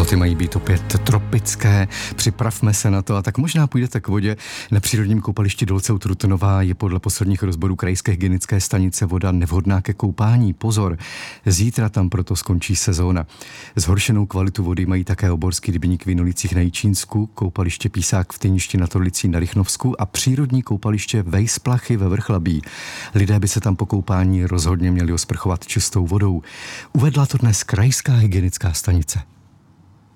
Teploty mají být opět tropické, připravme se na to a tak možná půjdete k vodě. Na přírodním koupališti Dolce u Trutnova je podle posledních rozborů krajské hygienické stanice voda nevhodná ke koupání. Pozor, zítra tam proto skončí sezóna. Zhoršenou kvalitu vody mají také Oborský rybník v Jinolicích na Jičínsku, koupaliště Písák v Tyništi nad Orlicí na Rychnovsku a přírodní koupaliště Vejsplachy ve Vrchlabí. Lidé by se tam po koupání rozhodně měli osprchovat čistou vodou. Uvedla to dnes krajská hygienická stanice.